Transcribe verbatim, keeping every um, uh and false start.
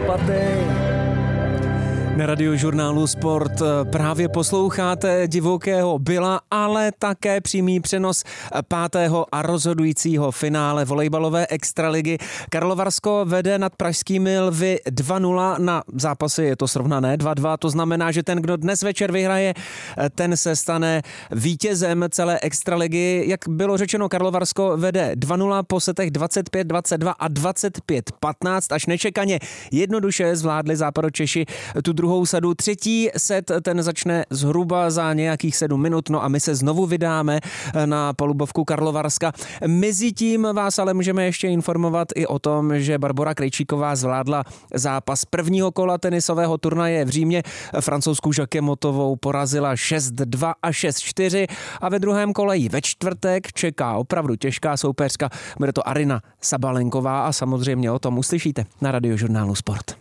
Karpaty. Na Radiožurnálu Sport právě posloucháte divokého Billa, ale také přímý přenos pátého a rozhodujícího finále volejbalové extraligy. Karlovarsko vede nad pražskými Lvy dva nula, na zápasy je to srovnané dva dva, to znamená, že ten, kdo dnes večer vyhraje, ten se stane vítězem celé extraligy. Jak bylo řečeno, Karlovarsko vede dva nula po setech dvacet pět dvacet dva a dvacet pět patnáct, až nečekaně jednoduše zvládli Západočeši tu druhou sadu. Třetí set, ten začne zhruba za nějakých sedm minut, no a my se znovu vydáme na palubovku Karlovarska. Mezitím vás ale můžeme ještě informovat i o tom, že Barbora Krejčíková zvládla zápas prvního kola tenisového turnaje v Římě. Francouzskou Jacquemotovou porazila šest dva a šest čtyři a ve druhém kole jí ve čtvrtek čeká opravdu těžká soupeřka. Bude to Aryna Sabalenková a samozřejmě o tom uslyšíte na Radiožurnálu Sport.